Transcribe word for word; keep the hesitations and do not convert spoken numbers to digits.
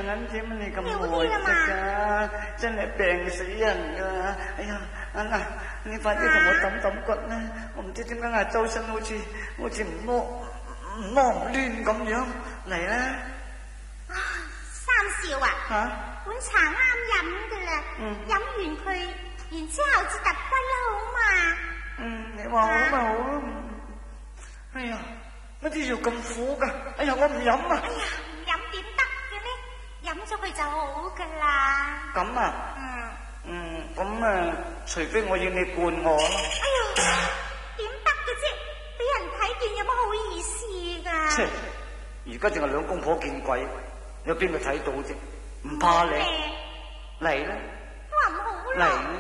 銀姐，你咁壞㗎，真係病死人㗎！哎呀，啊嗱，你快啲同我揼揼骨啦！我唔知點解啊，周身好似好似唔攞唔攞唔攣咁樣，嚟啦！ 啊，三少啊， 嚇， 碗茶啱飲㗎啦，飲完佢，然之後至揼骨啦，好嘛？ 嗯，你話好咪好咯。哎呀，乜啲藥咁苦㗎？哎呀，我唔飲啊！ 哎呀，唔飲點得嘅呢？飲咗佢就好噶啦。 咁啊？嗯嗯，咁啊，除非我要你灌我咯。 哎呀，點得嘅啫？俾人睇見有乜好意思噶？ 切，而家淨係兩公婆見鬼，有邊個睇到啫？唔怕你嚟啦！ 話唔好啦。嚟。